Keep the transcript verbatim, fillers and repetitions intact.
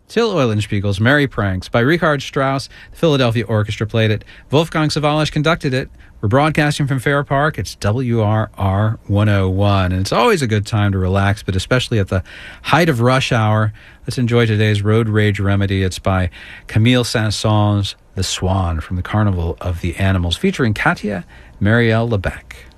Till Eulenspiegel's Merry Pranks by Richard Strauss. The Philadelphia Orchestra played it. Wolfgang Sawallisch conducted it. We're broadcasting from Fair Park. It's W R R one oh one. And it's always a good time to relax, but especially at the height of rush hour. Let's enjoy today's Road Rage Remedy. It's by Camille Saint-Saëns, The Swan, from the Carnival of the Animals, featuring Katia Marielle Lebec.